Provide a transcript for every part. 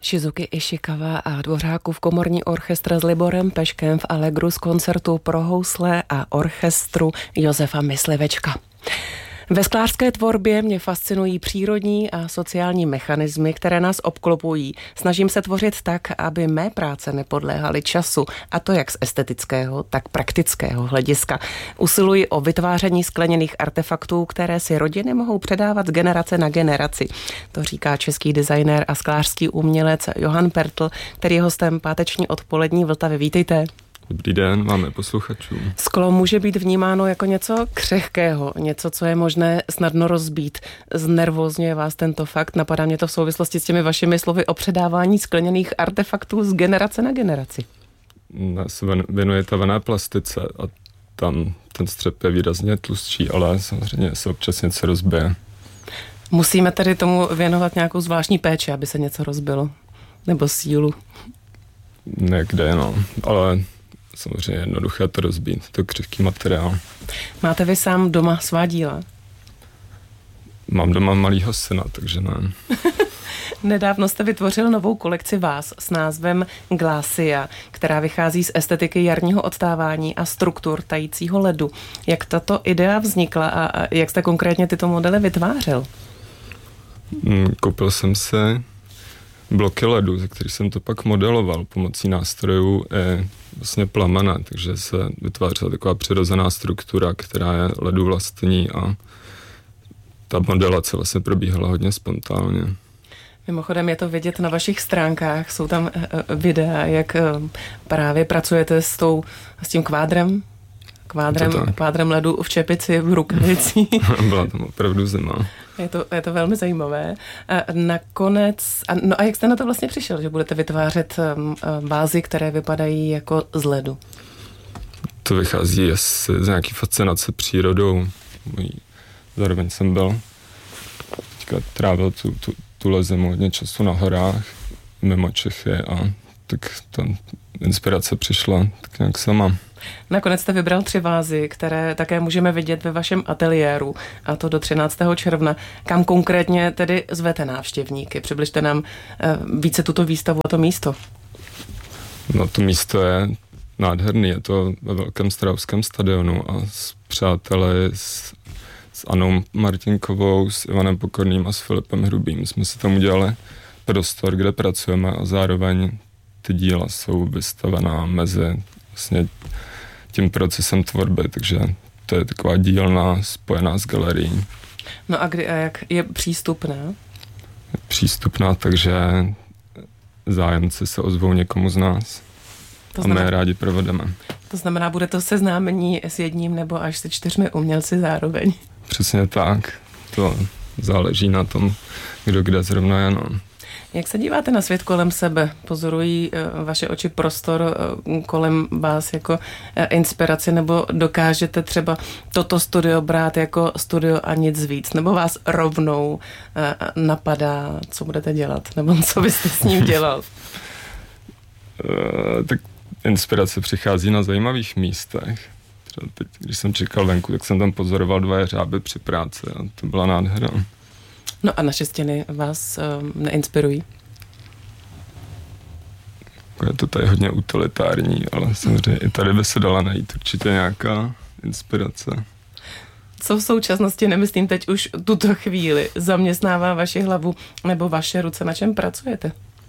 Shizuki Ishikawa a Dvořákův komorní orchestr s Liborem Peškem v Allegru z koncertu pro housle a orchestru Josefa Myslivečka. Ve sklářské tvorbě mě fascinují přírodní a sociální mechanismy, které nás obklopují. Snažím se tvořit tak, aby mé práce nepodléhaly času, a to jak z estetického, tak praktického hlediska. Usiluji o vytváření skleněných artefaktů, které si rodiny mohou předávat z generace na generaci. To říká český designér a sklářský umělec Johan Pertl, který je hostem páteční odpolední Vltavy. Vítejte. Dobrý den, máme posluchačů. Sklo může být vnímáno jako něco křehkého, něco, co je možné snadno rozbít. Znervózňuje vás tento fakt? Napadá mě to v souvislosti s těmi vašimi slovy o předávání skleněných artefaktů z generace na generaci. Se věnuje tavené plastice a tam ten střep je výrazně tlustší, ale samozřejmě se občas něco rozbije. Musíme tedy tomu věnovat nějakou zvláštní péči, aby se něco rozbilo? Nebo sílu? Někde, ale samozřejmě jednoduché to rozbít, to křehký materiál. Máte vy sám doma svá díla? Mám doma malýho syna, takže ne. Nedávno jste vytvořil novou kolekci vás s názvem Glacia, která vychází z estetiky jarního odtávání a struktur tajícího ledu. Jak tato idea vznikla a jak jste konkrétně tyto modely vytvářel? Koupil jsem se bloky ledu, ze kterých jsem to pak modeloval pomocí nástrojů vlastně plamene, takže se vytvářela taková přirozená struktura, která je ledu vlastní a ta modelace vlastně probíhala hodně spontánně. Mimochodem je to vidět na vašich stránkách, jsou tam videa, jak právě pracujete s tím kvádrem ledu v čepici, v rukavici. Byla tam opravdu zima. Je to velmi zajímavé. Nakonec, a jak jste na to vlastně přišel, že budete vytvářet vázy, které vypadají jako z ledu? To vychází z nějaký fascinace přírodou. Zároveň jsem byl, teďka trávil tuhle zimu hodně času na horách, mimo Čechy a tak ta inspirace přišla tak nějak sama. Nakonec jste vybral 3 vázy, které také můžeme vidět ve vašem ateliéru, a to do 13. června. Kam konkrétně tedy zvete návštěvníky? Přibližte nám více tuto výstavu a to místo. No to místo je nádherný, je to ve Velkém Strahovském stadionu a s přáteli s Anou Martinkovou, s Ivanem Pokorným a s Filipem Hrubým jsme si tam udělali prostor, kde pracujeme a zároveň ty díla jsou vystavená mezi vlastně tím procesem tvorby, takže to je taková dílna spojená s galerií. No a jak je přístupná? Přístupná, takže zájemci se ozvou někomu z nás a my je rádi provedeme. To znamená, bude to seznámení s jedním nebo až se 4 umělci zároveň? Přesně tak. To záleží na tom, kdo kde zrovna je. Jak se díváte na svět kolem sebe? Pozorují vaše oči prostor kolem vás jako inspiraci, nebo dokážete třeba toto studio brát jako studio a nic víc? Nebo vás rovnou napadá, co budete dělat? Nebo co byste s ním dělal? Tak inspirace přichází na zajímavých místech. Třeba teď, když jsem čekal venku, tak jsem tam pozoroval 2 jeřáby při práci a to byla nádhera. No a naše stěny vás neinspirují? Je to tady hodně utilitární, ale samozřejmě i tady by se dala najít určitě nějaká inspirace. Co v současnosti, nemyslím teď už tuto chvíli, zaměstnává vaši hlavu nebo vaše ruce? Na čem pracujete?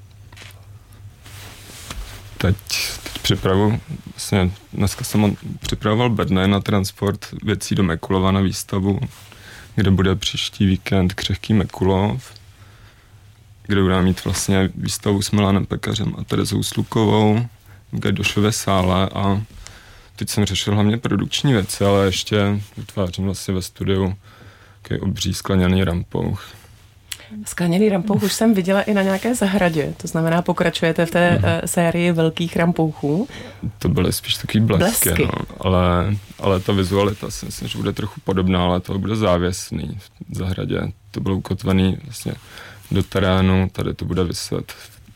Teď připravu, vlastně dneska jsem připravoval bedny na transport věcí do Mekulova na výstavu, kde bude příští víkend Křehký Mekulov, kde budeme mít vlastně výstavu s Milanem Pekařem a Terezou Slukovou v Gajdošově sále a teď jsem řešil hlavně produkční věci, ale ještě vytvářím vlastně ve studiu takový obří skleněný rampouch. Skleněný rampouch už jsem viděla i na nějaké zahradě, to znamená pokračujete v té sérii velkých rampouchů. To byly spíš takový blesky. No, ale ta vizualita si myslím, že bude trochu podobná, ale to bude závěsný v zahradě. To bylo ukotvený vlastně do terénu, tady to bude viset.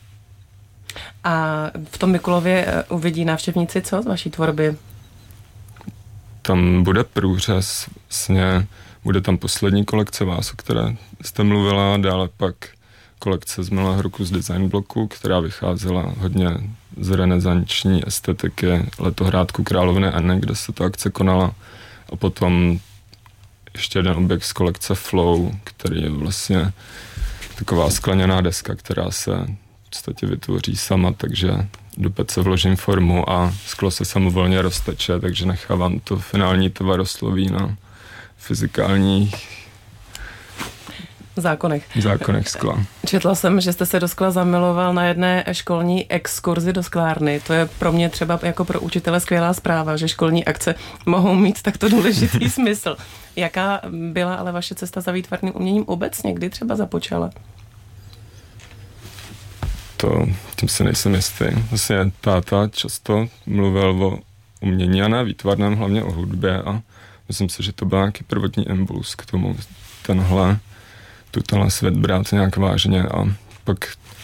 A v tom Mikulově uvidí návštěvníci co z vaší tvorby? Tam bude průřez, vlastně bude tam poslední kolekce vás, o které jste mluvila, dále pak kolekce z minulého roku z Design bloku, která vycházela hodně z renesanční estetiky Letohrádku Královny Anny, kde se ta akce konala. A potom ještě jeden objekt z kolekce Flow, který je vlastně taková skleněná deska, která se v podstatě vytvoří sama, takže do pece vložím formu a sklo se samovolně rozteče, takže nechávám to finální tvarosloví na fyzikálních zákonech skla. Četla jsem, že jste se do skla zamiloval na jedné školní exkurzi do sklárny. To je pro mě třeba jako pro učitele skvělá zpráva, že školní akce mohou mít takto důležitý smysl. Jaká byla ale vaše cesta za výtvarným uměním obecně? Kdy třeba započala? Tím se nejsem jistý. Vlastně táta často mluvil o umění a na výtvarném, hlavně o hudbě a myslím si, že to byl nějaký prvotní impuls k tomu tenhle svět brát nějak vážně a pak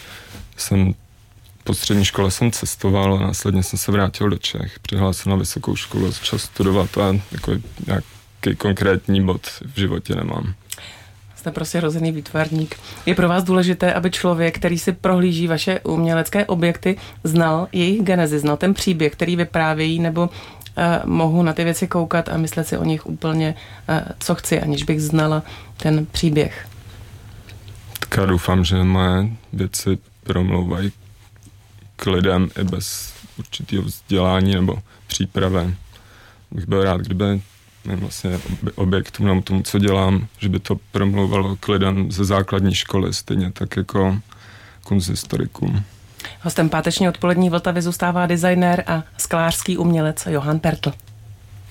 po střední škole jsem cestoval a následně jsem se vrátil do Čech, přihlásil na vysokou školu a začal studovat a jako nějaký konkrétní bod v životě nemám. Jste prostě rozený výtvarník. Je pro vás důležité, aby člověk, který si prohlíží vaše umělecké objekty, znal jejich genezi, znal ten příběh, který vyprávějí, nebo mohu na ty věci koukat a myslet si o nich úplně, co chci, aniž bych znala ten příběh? Tak já doufám, že moje věci promlouvají k lidem i bez určitého vzdělání nebo přípravy. Bych byl rád, kdyby vlastně objektům nebo tomu, co dělám, že by to promlouvalo k lidem ze základní školy, stejně tak jako kunsthistorikům. Hostem páteční odpolední Vltavy zůstává designér a sklářský umělec Johan Pertl.